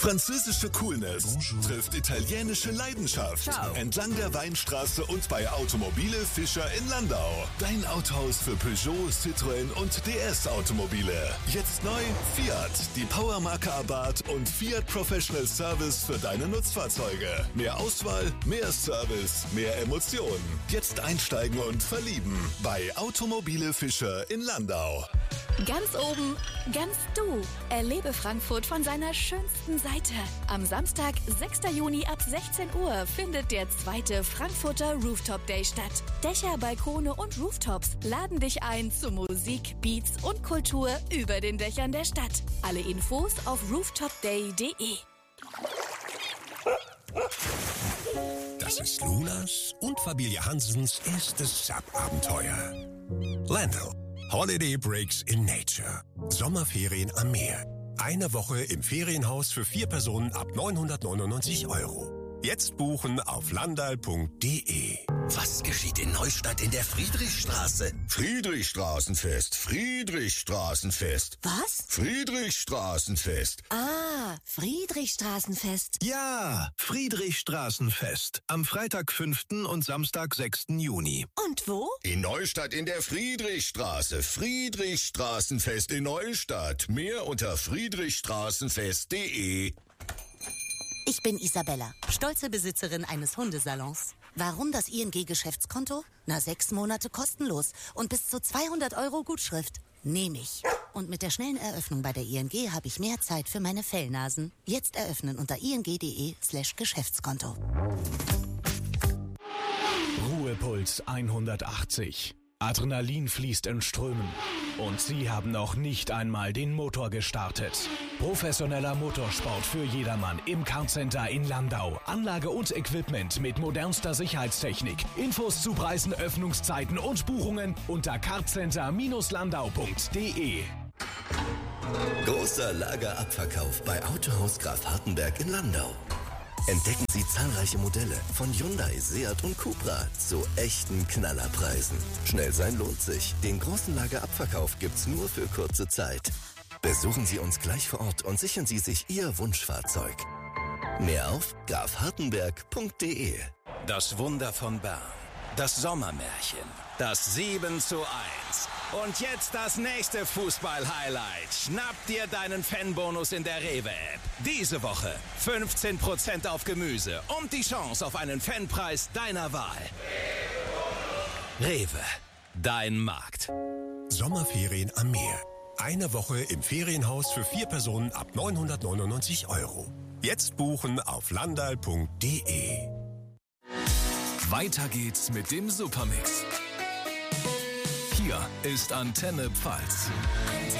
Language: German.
Französische Coolness trifft italienische Leidenschaft. Ciao. Entlang der Weinstraße und bei Automobile Fischer in Landau. Dein Autohaus für Peugeot, Citroën und DS Automobile. Jetzt neu Fiat, die Powermarke Abarth und Fiat Professional Service für deine Nutzfahrzeuge. Mehr Auswahl, mehr Service, mehr Emotionen. Jetzt einsteigen und verlieben bei Automobile Fischer in Landau. Ganz oben, ganz du. Erlebe Frankfurt von seiner schönsten Seite. Am Samstag, 6. Juni ab 16 Uhr findet der zweite Frankfurter Rooftop Day statt. Dächer, Balkone und Rooftops laden dich ein zu Musik, Beats und Kultur über den Dächern der Stadt. Alle Infos auf rooftopday.de. Das ist Lunas und Familie Hansens erstes Sub-Abenteuer. Landau. Holiday Breaks in Nature. Sommerferien am Meer. Eine Woche im Ferienhaus für 4 Personen ab 999 €. Jetzt buchen auf landal.de. Was geschieht in Neustadt in der Friedrichstraße? Friedrichstraßenfest. Was? Friedrichstraßenfest. Ah, Friedrichstraßenfest. Ja, Friedrichstraßenfest. Am Freitag, 5. und Samstag, 6. Juni. Und wo? In Neustadt in der Friedrichstraße. Friedrichstraßenfest in Neustadt. Mehr unter friedrichstraßenfest.de. Ich bin Isabella, stolze Besitzerin eines Hundesalons. Warum das ING-Geschäftskonto? 6 Monate kostenlos und bis zu 200 € Gutschrift. Nehme ich. Und mit der schnellen Eröffnung bei der ING habe ich mehr Zeit für meine Fellnasen. Jetzt eröffnen unter ing.de/Geschäftskonto. Ruhepuls 180. Adrenalin fließt in Strömen. Und Sie haben noch nicht einmal den Motor gestartet. Professioneller Motorsport für jedermann im Kartcenter in Landau. Anlage und Equipment mit modernster Sicherheitstechnik. Infos zu Preisen, Öffnungszeiten und Buchungen unter kartcenter-landau.de. Großer Lagerabverkauf bei Autohaus Graf Hartenberg in Landau. Entdecken Sie zahlreiche Modelle von Hyundai, Seat und Cupra zu echten Knallerpreisen. Schnell sein lohnt sich. Den großen Lagerabverkauf gibt's nur für kurze Zeit. Besuchen Sie uns gleich vor Ort und sichern Sie sich Ihr Wunschfahrzeug. Mehr auf grafhartenberg.de. Das Wunder von Bern. Das Sommermärchen. Das 7:1. Und jetzt das nächste Fußball-Highlight. Schnapp dir deinen Fanbonus in der Rewe-App. Diese Woche 15% auf Gemüse und die Chance auf einen Fanpreis deiner Wahl. Rewe, dein Markt. Sommerferien am Meer. Eine Woche im Ferienhaus für 4 Personen ab 999 €. Jetzt buchen auf landal.de. Weiter geht's mit dem Supermix. Hier ist Antenne Pfalz.